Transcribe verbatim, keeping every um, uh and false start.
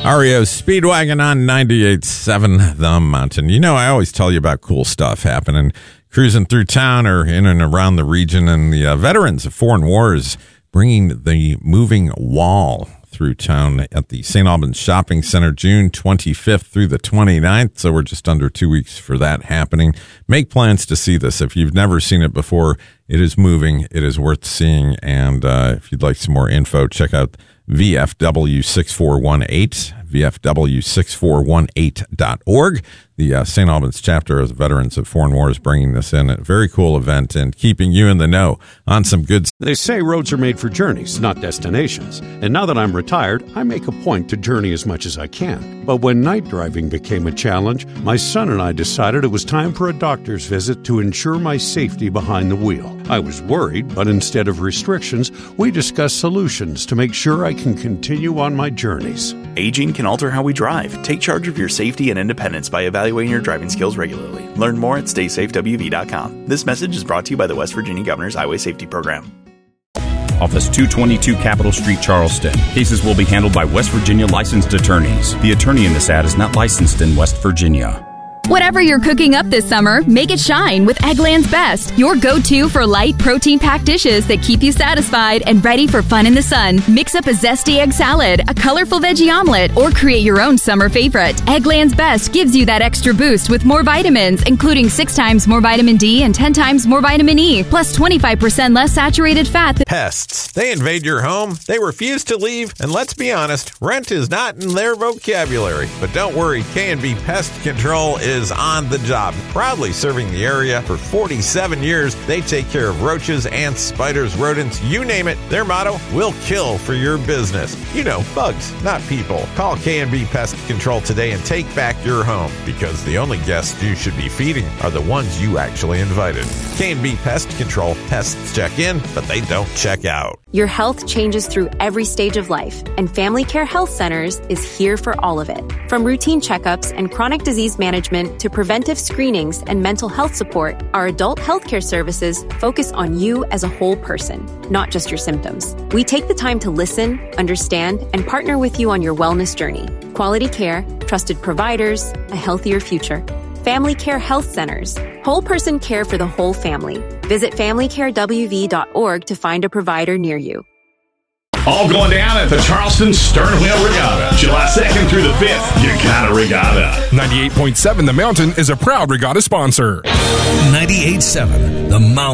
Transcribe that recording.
R E O Speedwagon on ninety-eight point seven The Mountain. You know, I always tell you about cool stuff happening, cruising through town or in and around the region, and the uh, veterans of foreign wars bringing the moving wall through town at the Saint Albans Shopping Center, June twenty-fifth through the twenty-ninth. So we're just under two weeks for that happening. Make plans to see this. If you've never seen it before, it is moving. It is worth seeing. And uh, if you'd like some more info, check out V F W six four one eight, V F W six four one eight dot org. The uh, Saint Albans chapter of the Veterans of Foreign Wars bringing this in. A very cool event and keeping you in the know on some good. They say roads are made for journeys, not destinations. And now that I'm retired, I make a point to journey as much as I can. But when night driving became a challenge, my son and I decided it was time for a doctor's visit to ensure my safety behind the wheel. I was worried, but instead of restrictions, we discussed solutions to make sure I can continue on my journeys. Aging can alter how we drive. Take charge of your safety and independence by evaluating your driving skills regularly. Learn more at stay safe w v dot com. This message is brought to you by the West Virginia Governor's Highway Safety Program. Office two twenty-two Capitol Street, Charleston. Cases will be handled by West Virginia licensed attorneys. The attorney in this ad is not licensed in West Virginia. Whatever you're cooking up this summer, make it shine with Eggland's Best, your go-to for light, protein-packed dishes that keep you satisfied and ready for fun in the sun. Mix up a zesty egg salad, a colorful veggie omelet, or create your own summer favorite. Eggland's Best gives you that extra boost with more vitamins, including six times more vitamin D and ten times more vitamin E, plus twenty-five percent less saturated fat. Pests. They invade your home, they refuse to leave, and let's be honest, rent is not in their vocabulary. But don't worry, K and B Pest Control is is on the job. Proudly serving the area for forty-seven years, they take care of roaches, ants, spiders, rodents, you name it. Their motto, we'll kill for your business. You know, bugs, not people. Call K and B Pest Control today and take back your home, because the only guests you should be feeding are the ones you actually invited. K and B Pest Control. Pests check in, but they don't check out. Your health changes through every stage of life, and Family Care Health Centers is here for all of it. From routine checkups and chronic disease management to preventive screenings and mental health support, our adult healthcare services focus on you as a whole person, not just your symptoms. We take the time to listen, understand, and partner with you on your wellness journey. Quality care, trusted providers, a healthier future. Family Care Health Centers. Whole person care for the whole family. Visit family care w v dot org to find a provider near you. All going down at the Charleston Sternwheel Regatta, July second through the fifth. You gotta regatta. ninety-eight point seven The Mountain is a proud regatta sponsor. ninety-eight point seven The Mountain.